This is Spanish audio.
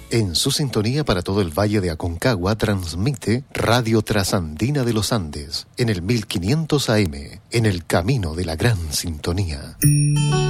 En su sintonía para todo el Valle de Aconcagua transmite Radio Trasandina de los Andes en el 1500 AM, en el camino de la gran sintonía.